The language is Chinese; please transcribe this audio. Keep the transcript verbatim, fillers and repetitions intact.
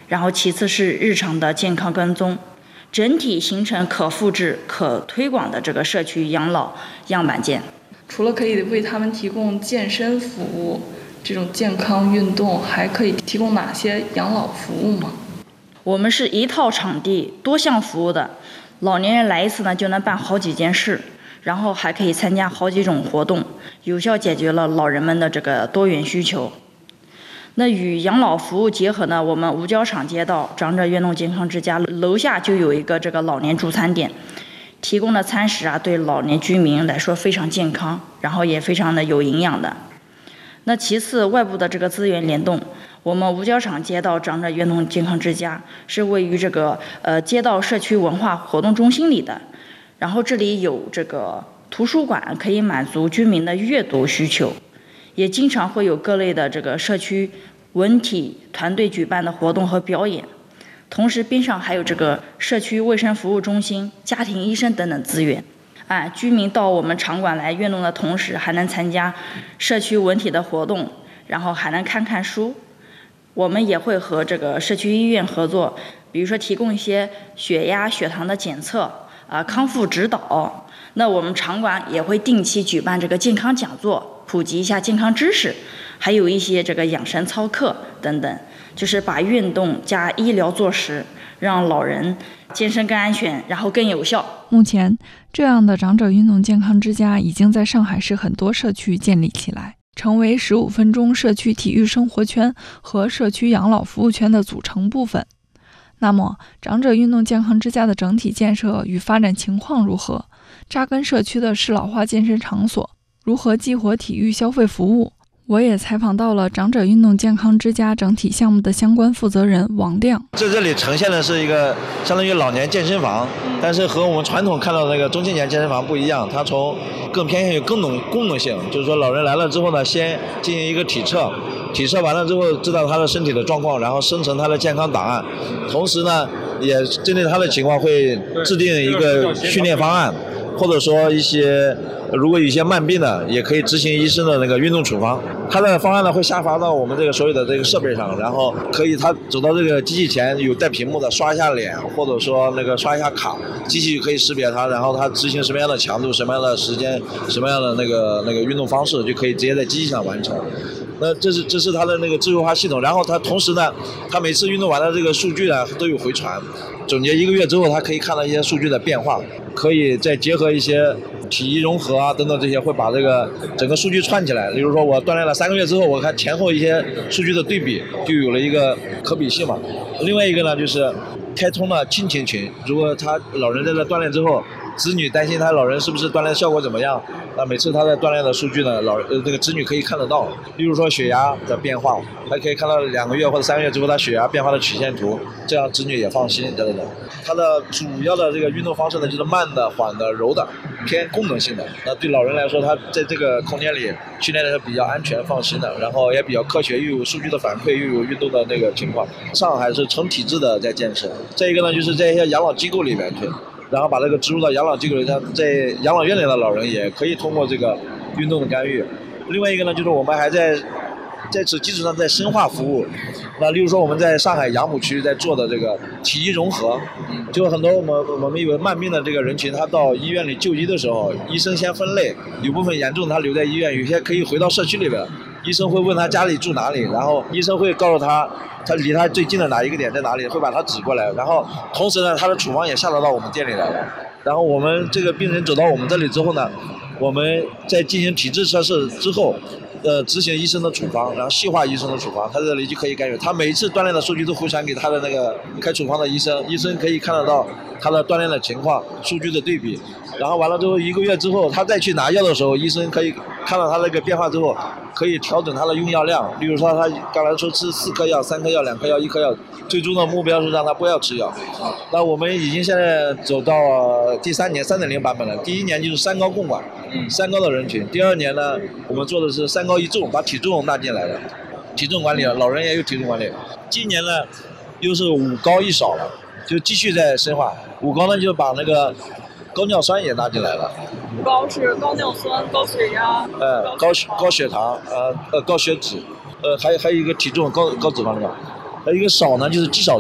然后其次是日常的健康跟踪，整体形成可复制、可推广的这个社区养老样板间。 除了可以为他们提供健身服务，这种健康运动还可以提供哪些养老服务吗？ 我们是一套场地多项服务的，老年人来一次呢就能办好几件事，然后还可以参加好几种活动，有效解决了老人们的这个多元需求。那与养老服务结合呢，我们五角场街道长者运动健康之家楼下就有一个这个老年助餐点，提供的餐食啊对老年居民来说非常健康，然后也非常的有营养的。那其次外部的这个资源联动，我们五角场街道长者运动健康之家是位于这个呃街道社区文化活动中心里的，然后这里有这个图书馆，可以满足居民的阅读需求，也经常会有各类的这个社区文体团队举办的活动和表演，同时边上还有这个社区卫生服务中心、家庭医生等等资源。啊，居民到我们场馆来运动的同时，还能参加社区文体的活动，然后还能看看书。我们也会和这个社区医院合作，比如说提供一些血压、血糖的检测，啊，康复指导。那我们场馆也会定期举办这个健康讲座，普及一下健康知识，还有一些这个养生操课等等，就是把运动加医疗做实，让老人健身更安全，然后更有效。 目前，这样的长者运动健康之家已经在上海市很多社区建立起来，成为十五分钟社区体育生活圈和社区养老服务圈的组成部分。那么，长者运动健康之家的整体建设与发展情况如何？扎根社区的适老化健身场所如何激活体育消费服务？我也采访到了长者运动健康之家整体项目的相关负责人王亮。 在这里呈现的是一个相当于老年健身房，但是和我们传统看到的那个中青年健身房不一样，它从更偏向于功能功能性，就是说老人来了之后呢，先进行一个体测，体测完了之后知道他的身体的状况，然后生成他的健康档案，同时呢也针对他的情况会制定一个训练方案，或者说一些如果有一些慢病的，也可以执行医生的那个运动处方。他的方案呢会下发到我们这个所有的这个设备上，然后可以他走到这个机器前有带屏幕的，刷一下脸，或者说那个刷一下卡，机器可以识别他，然后他执行什么样的强度、什么样的时间、什么样的那个那个运动方式，就可以直接在机器上完成。那这是这是它的那个智慧化系统，然后它同时呢，它每次运动完的这个数据呢都有回传，总结一个月之后，它可以看到一些数据的变化，可以再结合一些体育融合啊等等这些，会把这个整个数据串起来。比如说我锻炼了三个月之后，我看前后一些数据的对比，就有了一个可比性嘛。另外一个呢，就是开通了亲情群，如果他老人在这锻炼之后，子女担心他老人是不是锻炼效果怎么样，那每次他在锻炼的数据呢，老呃那个子女可以看得到，比如说血压的变化，还可以看到两个月或者三个月之后他血压变化的曲线图，这样子女也放心等等等。它的主要的这个运动方式呢，就是慢的、缓的、柔的，偏功能性的。那对老人来说，他在这个空间里训练的是比较安全、放心的，然后也比较科学，又有数据的反馈，又有运动的那个情况。上海是成体制的在建设。再一个呢，就是在一些养老机构里面去。然后把这个植入到养老机构里，在养老院里的老人也可以通过这个运动的干预。另外一个呢，就是我们还在在此基础上在深化服务。那例如说我们在上海杨浦区在做的这个体育融合，就很多我们我们有慢病的这个人群，他到医院里就医的时候，医生先分类，有部分严重他留在医院，有些可以回到社区里边。医生会问他家里住哪里，然后医生会告诉他他离他最近的哪一个点在哪里，会把他指过来，然后同时呢他的处方也下得到我们店里来了。然后我们这个病人走到我们这里之后呢，我们在进行体质测试之后呃，执行医生的处方，然后细化医生的处方，他这里就可以干预。他每一次锻炼的数据都回传给他的那个开处方的医生，医生可以看得到他的锻炼的情况、数据的对比。然后完了之后，一个月之后，他再去拿药的时候，医生可以看到他那个变化之后，可以调整他的用药量。例如说，他刚才说吃四颗药、三颗药、两颗药、一颗药，最终的目标是让他不要吃药。那我们已经现在走到第三年 三点零 版本了。第一年就是三高共管，三高的人群。第二年呢，我们做的是三高一重，把体重纳进来了，体重管理了，老人也有体重管理。今年呢，又是五高一少了，就继续在深化。五高呢，就把那个高尿酸也纳进来了。 高是高尿酸、高血压、 呃高血高血糖、呃呃高血脂，呃还还有一个体重高高脂肪的，还有一个少呢就是肌少。